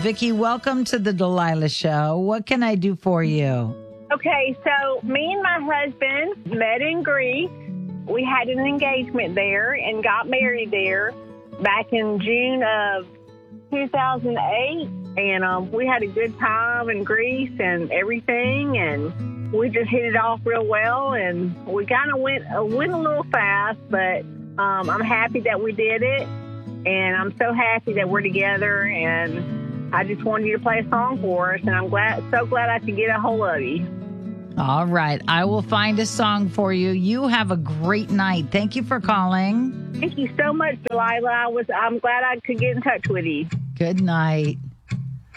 Vicki, welcome to the Delilah Show. What can I do for you? Okay, so me and my husband met in Greece. We had an engagement there and got married there back in June of 2008. And we had a good time in Greece and everything. And we just hit it off real well. And we kind of went a little fast, but I'm happy that we did it. And I'm so happy that we're together. And I just wanted you to play a song for us. And I'm so glad I could get a hold of you. All right. I will find a song for you. You have a great night. Thank you for calling. Thank you so much, Delilah. I'm glad I could get in touch with you. Good night.